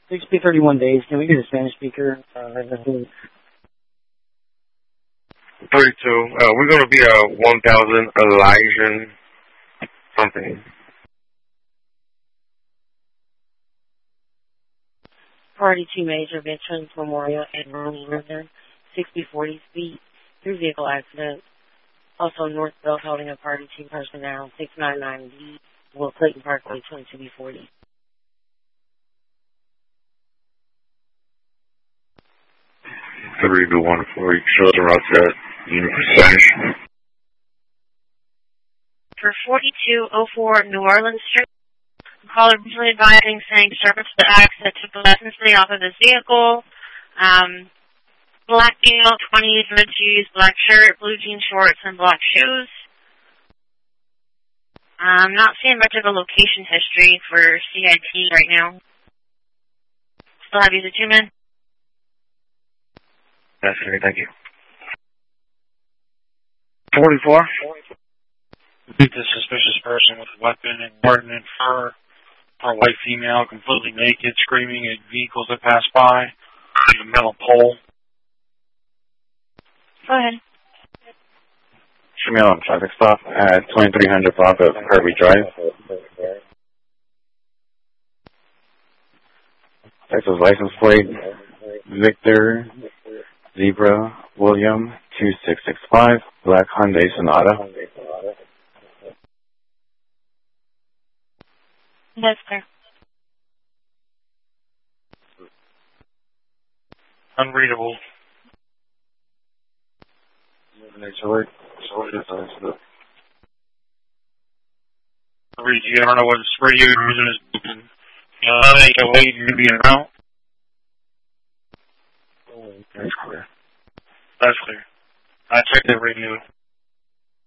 60, 31 days. Can we get a Spanish speaker? 32. We're going to be 1,000 Elijah something. Party 2 Major Veterans Memorial at London, 6040 Speed, 3 vehicle accident. Also North Bell holding a Party 2 personnel, 699D, Will Clayton Parkway, 22B40. February 140, Children Routes at Spanish. For 4204 New Orleans Street, caller originally advising saying disturbance to the accident took the license plate off of his vehicle. Black male, 20s, red shoes, black shirt, blue jean shorts, and black shoes. I'm not seeing much of a location history for CIT right now. Still have user 2 men? That's great, thank you. 44. Beat the suspicious person with a weapon and Martin and fur. A white female, completely naked, screaming at vehicles that pass by. A metal pole. Go ahead. Female on traffic stop at 2300 block of Kirby Drive. Texas license plate, Victor, Zebra, William, 2665, black Hyundai Sonata. That's clear. Unreadable. I don't know what radio you're using is. You know, you got wait, you're going to be in route. That's clear. That's clear. I checked the radio.